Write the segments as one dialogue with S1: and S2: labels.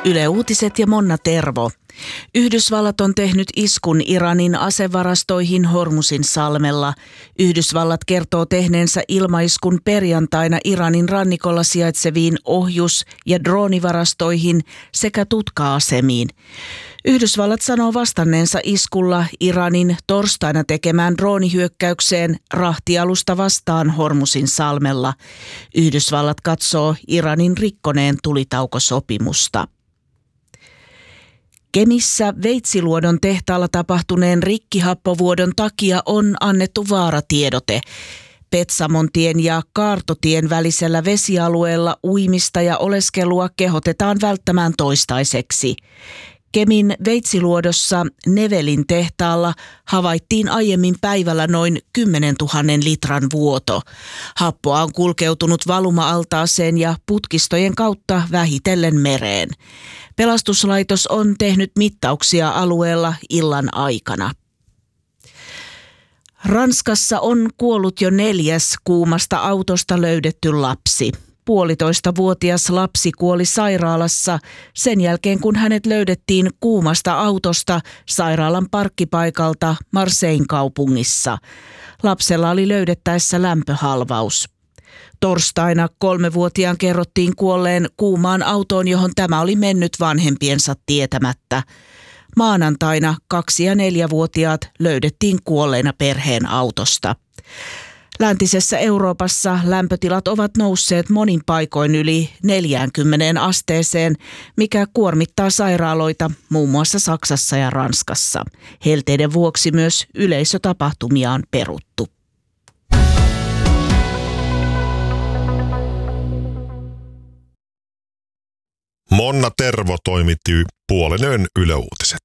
S1: Yle Uutiset ja Monna Tervo. Yhdysvallat on tehnyt iskun Iranin asevarastoihin Hormuzin salmella. Yhdysvallat kertoo tehneensä ilmaiskun perjantaina Iranin rannikolla sijaitseviin ohjus- ja droonivarastoihin sekä tutka-asemiin. Yhdysvallat sanoo vastanneensa iskulla Iranin torstaina tekemään droonihyökkäykseen rahtialusta vastaan Hormuzin salmella. Yhdysvallat katsoo Iranin rikkoneen tulitaukosopimusta. Kemissä Veitsiluodon tehtaalla tapahtuneen rikkihappovuodon takia on annettu vaaratiedote. Petsamontien ja Kaartotien välisellä vesialueella uimista ja oleskelua kehotetaan välttämään toistaiseksi. Kemin Veitsiluodossa Nevelin tehtaalla havaittiin aiemmin päivällä noin 10 000 litran vuoto. Happoa on kulkeutunut valuma-altaaseen ja putkistojen kautta vähitellen mereen. Pelastuslaitos on tehnyt mittauksia alueella illan aikana. Ranskassa on kuollut jo 4. kuumasta autosta löydetty lapsi. 1,5-vuotias lapsi kuoli sairaalassa sen jälkeen, kun hänet löydettiin kuumasta autosta sairaalan parkkipaikalta Marseillen kaupungissa. Lapsella oli löydettäessä lämpöhalvaus. Torstaina 3-vuotiaan kerrottiin kuolleen kuumaan autoon, johon tämä oli mennyt vanhempiensa tietämättä. Maanantaina 2- ja 4-vuotiaat löydettiin kuolleina perheen autosta. Läntisessä Euroopassa lämpötilat ovat nousseet monin paikoin yli 40 asteeseen, mikä kuormittaa sairaaloita muun muassa Saksassa ja Ranskassa. Helteiden vuoksi myös yleisötapahtumia on peruttu.
S2: Monna Tervo toimitti puolen yön Yle Uutiset.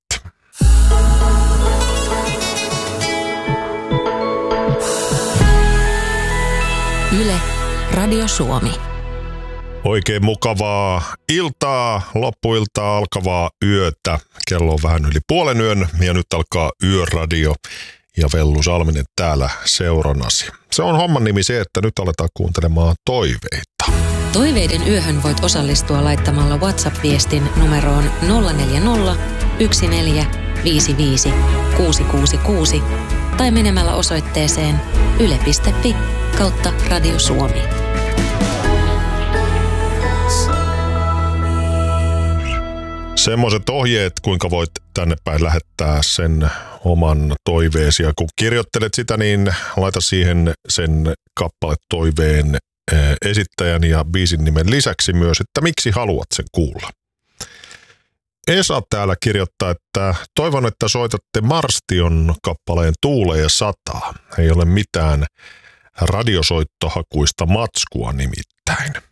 S3: Yle, Radio Suomi.
S2: Oikein mukavaa iltaa, loppuiltaa alkavaa yötä. Kello on vähän yli puolen yön ja nyt alkaa Yöradio ja Vellu Salminen täällä seurannasi. Se on homman nimi se, että nyt aletaan kuuntelemaan toiveita.
S3: Toiveiden yöhön voit osallistua laittamalla WhatsApp-viestin numeroon 040 1455 666 tai menemällä osoitteeseen yle.fi/Radio Suomi.
S2: Semmoiset ohjeet, kuinka voit tänne päin lähettää sen oman toiveesi. Ja kun kirjoittelet sitä, niin laita siihen sen kappaletoiveen esittäjän ja biisin nimen lisäksi myös, että miksi haluat sen kuulla. Esa täällä kirjoittaa, että toivon, että soitatte Marstion kappaleen Tuulee ja sataa. Ei ole mitään radiosoittohakuista matskua nimittäin.